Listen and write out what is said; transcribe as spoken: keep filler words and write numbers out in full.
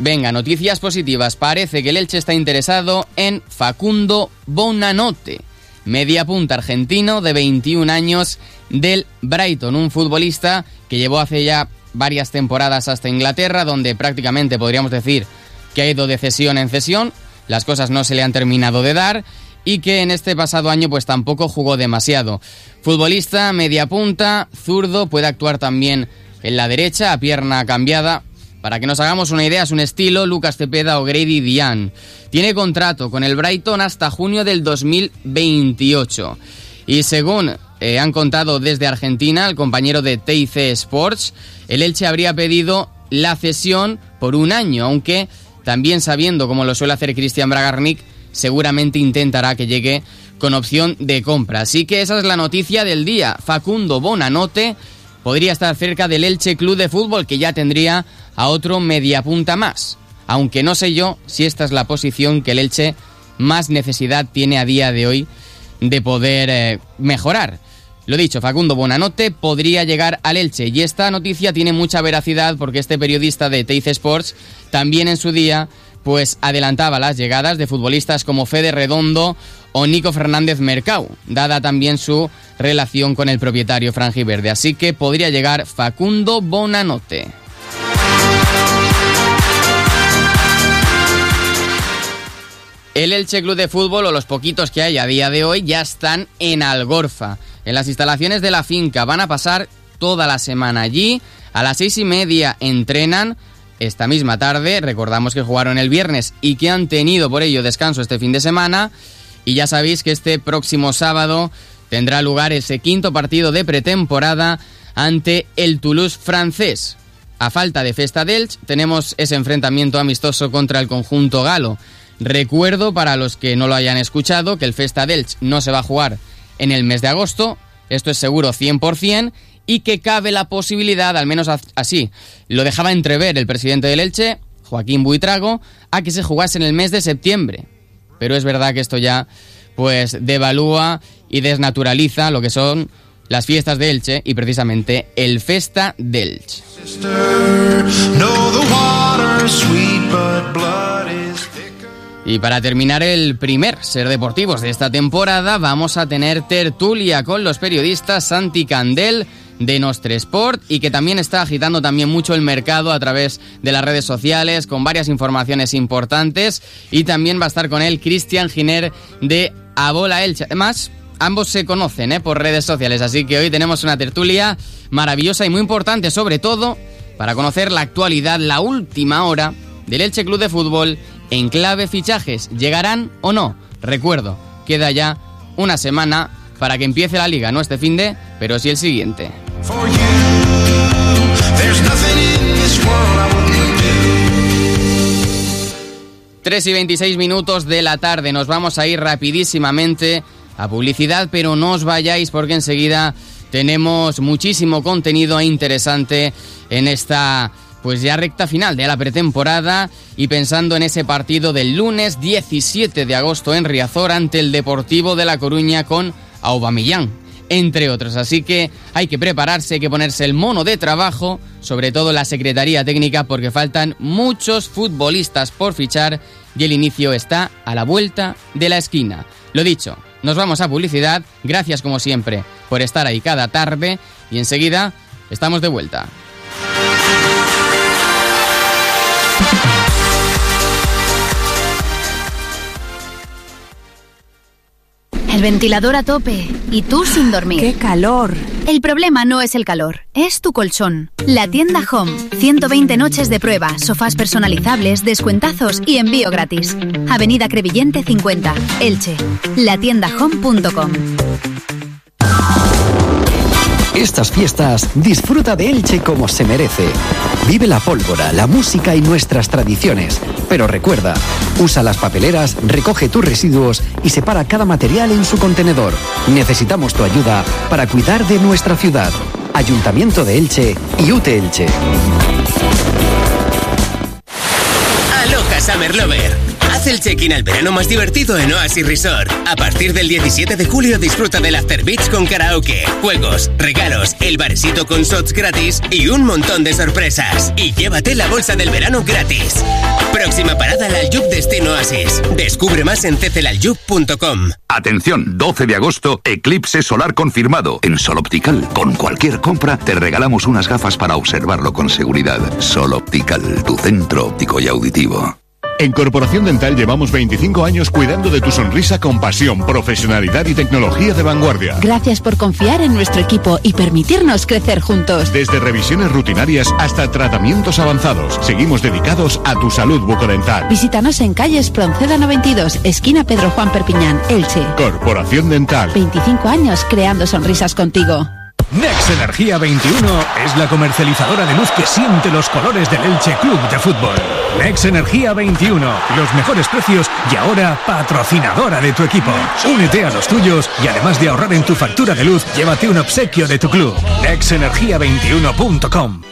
Venga, noticias positivas. Parece que el Elche está interesado en Facundo Bonanote, mediapunta argentino de veintiún años del Brighton, un futbolista que llevó hace ya varias temporadas hasta Inglaterra, donde prácticamente podríamos decir que ha ido de cesión en cesión, las cosas no se le han terminado de dar y que en este pasado año pues tampoco jugó demasiado. Futbolista, mediapunta, zurdo, puede actuar también en la derecha, a pierna cambiada. Para que nos hagamos una idea, es un estilo Lucas Cepeda o Grady Diane. Tiene contrato con el Brighton hasta junio del dos mil veintiocho. Y según eh, han contado desde Argentina, el compañero de T I C Sports, el Elche habría pedido la cesión por un año, aunque también sabiendo, como lo suele hacer Cristian Bragarnik, seguramente intentará que llegue con opción de compra. Así que esa es la noticia del día. Facundo Bonanote podría estar cerca del Elche Club de Fútbol, que ya tendría a otro mediapunta más. Aunque no sé yo si esta es la posición que el Elche más necesidad tiene a día de hoy de poder eh, mejorar. Lo dicho, Facundo Bonanote podría llegar al Elche. Y esta noticia tiene mucha veracidad porque este periodista de T I C Sports también en su día pues adelantaba las llegadas de futbolistas como Fede Redondo o Nico Fernández Mercau, dada también su relación con el propietario franjiverde. Así que podría llegar Facundo Bonanote. El Elche Club de Fútbol, o los poquitos que hay a día de hoy, ya están en Algorfa, en las instalaciones de la finca. Van a pasar toda la semana allí. A las seis y media entrenan. Esta misma tarde, recordamos que jugaron el viernes y que han tenido por ello descanso este fin de semana. Y ya sabéis que este próximo sábado tendrá lugar ese quinto partido de pretemporada ante el Toulouse francés. A falta de Festa d'Elche, tenemos ese enfrentamiento amistoso contra el conjunto galo. Recuerdo, para los que no lo hayan escuchado, que el Festa d'Elche no se va a jugar en el mes de agosto. Esto es seguro cien por ciento. Y que cabe la posibilidad, al menos así lo dejaba entrever el presidente del Elche, Joaquín Buitrago, a que se jugase en el mes de septiembre. Pero es verdad que esto ya pues devalúa y desnaturaliza lo que son las fiestas de Elche y precisamente el Festa d'Elche. Y para terminar el primer Ser Deportivos de esta temporada, vamos a tener tertulia con los periodistas Santi Candel de Nostre Sport, y que también está agitando también mucho el mercado a través de las redes sociales con varias informaciones importantes, y también va a estar con él Cristian Giner de Abola Elche. Además, ambos se conocen ¿eh? por redes sociales, así que hoy tenemos una tertulia maravillosa y muy importante, sobre todo para conocer la actualidad, la última hora del Elche Club de Fútbol en clave fichajes. ¿Llegarán o no? Recuerdo, queda ya una semana para que empiece la liga, no este finde, pero sí el siguiente. tres y veintiséis minutos de la tarde, nos vamos a ir rapidísimamente a publicidad, pero no os vayáis porque enseguida tenemos muchísimo contenido interesante en esta pues ya recta final de la pretemporada, y pensando en ese partido del lunes diecisiete de agosto en Riazor ante el Deportivo de La Coruña con Aubameyang, entre otros. Así que hay que prepararse, hay que ponerse el mono de trabajo, sobre todo la Secretaría Técnica, porque faltan muchos futbolistas por fichar y el inicio está a la vuelta de la esquina. Lo dicho, nos vamos a publicidad. Gracias como siempre por estar ahí cada tarde y enseguida estamos de vuelta. El ventilador a tope y tú sin dormir. ¡Qué calor! El problema no es el calor, es tu colchón. La tienda Home. ciento veinte noches de prueba, sofás personalizables, descuentazos y envío gratis. Avenida Crevillente cincuenta, Elche. la tienda home punto com. Estas fiestas disfruta de Elche como se merece. Vive la pólvora, la música y nuestras tradiciones. Pero recuerda, usa las papeleras, recoge tus residuos y separa cada material en su contenedor. Necesitamos tu ayuda para cuidar de nuestra ciudad. Ayuntamiento de Elche y U T E Elche. Aloha Summer Lover. Haz el check-in al verano más divertido en Oasis Resort. A partir del diecisiete de julio disfruta del After Beach con karaoke, juegos, regalos, el barecito con shots gratis y un montón de sorpresas. Y llévate la bolsa del verano gratis. Próxima parada L'Aljub Destino Oasis. Descubre más en c c laljub punto com. Atención, doce de agosto, eclipse solar confirmado. En Sol Optical, con cualquier compra, te regalamos unas gafas para observarlo con seguridad. Sol Optical, tu centro óptico y auditivo. En Corporación Dental llevamos veinticinco años cuidando de tu sonrisa con pasión, profesionalidad y tecnología de vanguardia. Gracias por confiar en nuestro equipo y permitirnos crecer juntos. Desde revisiones rutinarias hasta tratamientos avanzados, seguimos dedicados a tu salud bucodental. Visítanos en calle Espronceda noventa y dos, esquina Pedro Juan Perpiñán, Elche. Corporación Dental. veinticinco años creando sonrisas contigo. Nex Energía veintiuno es la comercializadora de luz que siente los colores del Elche Club de Fútbol. Nex Energía veintiuno, los mejores precios y ahora patrocinadora de tu equipo. Únete a los tuyos y además de ahorrar en tu factura de luz, llévate un obsequio de tu club. nex energía veintiuno punto com.